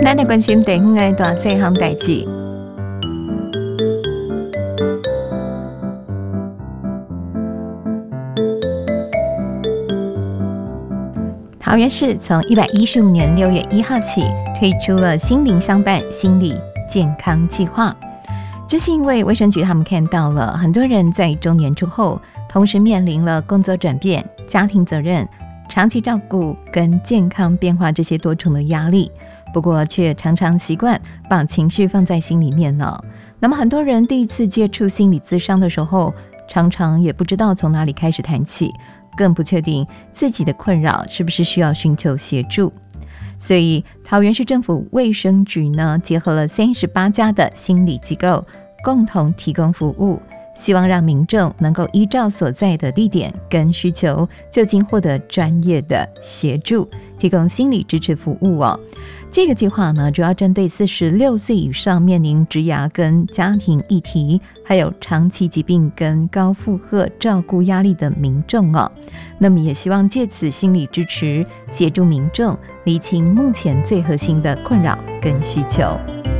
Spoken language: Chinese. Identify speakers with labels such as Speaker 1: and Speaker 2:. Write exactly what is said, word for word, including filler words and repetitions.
Speaker 1: 咱来关心地方的大细项代志。桃园市从一百一十五年六月一号起推出了心灵相伴心理健康计划，这是因为卫生局他们看到了很多人在中年之后，同时面临了工作转变、家庭责任、长期照顾跟健康变化这些多重的压力，不过却常常习惯把情绪放在心里面呢。那么很多人第一次接触心理咨商的时候，常常也不知道从哪里开始谈起，更不确定自己的困扰是不是需要寻求协助。所以桃园市政府卫生局呢，结合了三十八家的心理机构，共同提供服务，希望让民众能够依照所在的地点跟需求，就近获得专业的协助，提供心理支持服务哦。这个计划呢，主要针对四十六岁以上面临职涯跟家庭议题，还有长期疾病跟高负荷照顾压力的民众哦。那么也希望借此心理支持，协助民众厘清目前最核心的困扰跟需求。